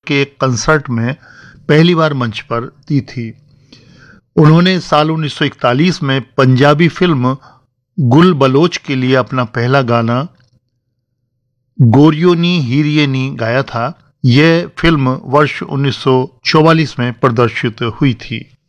के एक कंसर्ट में पहली बार मंच पर दी थी। उन्होंने साल 1941 में पंजाबी फिल्म गुल बलोच के लिए अपना पहला गाना गोरियो नी हीरिये नी गाया था। यह फिल्म वर्ष 1944 में प्रदर्शित हुई थी।